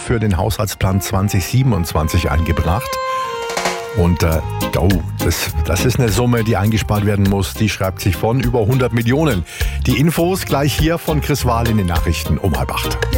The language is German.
für den Haushaltsplan 2027 eingebracht. Und das ist eine Summe, die eingespart werden muss. Die schreibt sich von über 100 Millionen. Die Infos gleich hier von Chris Wahl in den Nachrichten um 7:30.